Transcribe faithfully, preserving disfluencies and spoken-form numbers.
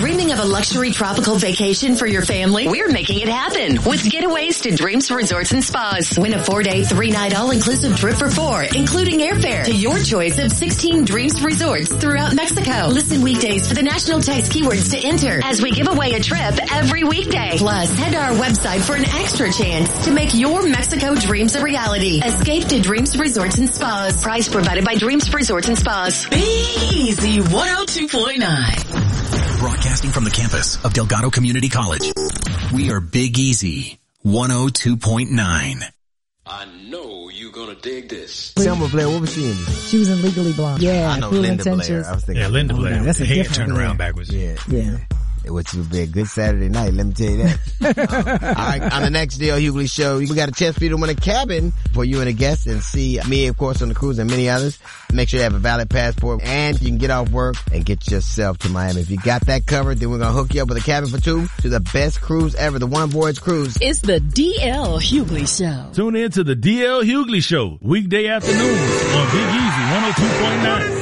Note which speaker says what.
Speaker 1: Dreaming of a luxury tropical vacation for your family? We're making it happen with Getaways to Dreams Resorts and Spas. Win a four-day, three-night all-inclusive trip for four, including airfare to your choice of sixteen Dreams Resorts throughout Mexico. Listen weekdays for the national text keywords to enter as we give away a trip every weekday. Plus, head to our website for an extra chance to make your Mexico dreams a reality. Escape to Dreams Resorts and Spas. Prize provided by Dreams Resorts and Spas.
Speaker 2: Be Easy one oh two point nine.
Speaker 3: Broadcasting from the campus of Delgado Community College. We are Big Easy one oh two point nine.
Speaker 4: I know you're gonna dig this.
Speaker 5: Selma Blair, what was she in?
Speaker 6: She was in Legally Blonde. Yeah,
Speaker 5: I know
Speaker 6: Cruel
Speaker 5: Linda
Speaker 6: Intentions.
Speaker 5: Blair. I was thinking.
Speaker 7: Yeah, Linda Blair.
Speaker 6: Yeah, that's a
Speaker 7: Head
Speaker 6: different
Speaker 7: turned
Speaker 6: Blair.
Speaker 7: around backwards.
Speaker 5: Yeah.
Speaker 6: Yeah.
Speaker 5: Which would be a good Saturday night, let me tell you that. uh, all right, on the next D L Hughley show, we got a chance for you to win a cabin for you and a guest and see me, of course, on the cruise and many others. Make sure you have a valid passport and you can get off work and get yourself to Miami. If you got that covered, then we're going to hook you up with a cabin for two to the best cruise ever, the One Voyage Cruise.
Speaker 2: It's the D L Hughley Show.
Speaker 7: Tune in to the D L Hughley Show, weekday afternoons on Big Easy one oh two point nine.